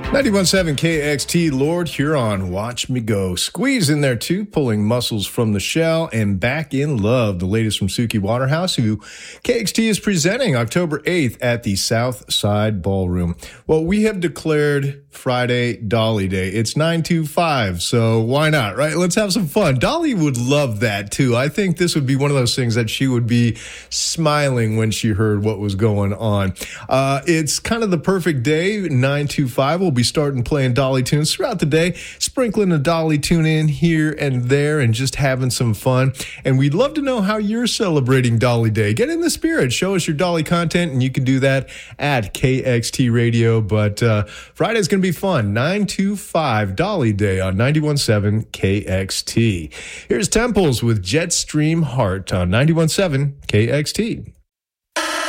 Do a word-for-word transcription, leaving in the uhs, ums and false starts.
ninety-one point seven K X T, Lord Huron, watch me go. Squeeze in there too, pulling muscles from the shell, and Back in Love, the latest from Suki Waterhouse, who K X T is presenting October eighth at the South Side Ballroom. Well, we have declared Friday Dolly Day. It's nine two five, so why not, right? Let's have some fun. Dolly would love that too. I think this would be one of those things that she would be smiling when she heard what was going on. Uh, it's kind of the perfect day, nine two five. We'll be starting playing Dolly tunes throughout the day, sprinkling a Dolly tune in here and there and just having some fun. And we'd love to know how you're celebrating Dolly Day. Get in the spirit. Show us your Dolly content, and you can do that at K X T Radio. But uh, Friday's going to be fun. nine two five Dolly Day on ninety-one point seven K X T. Here's Temples with Jetstream Heart on ninety-one point seven K X T.